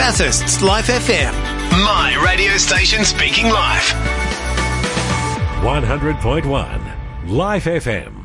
Bathurst's Life FM. My radio station speaking live. 100.1 Life FM.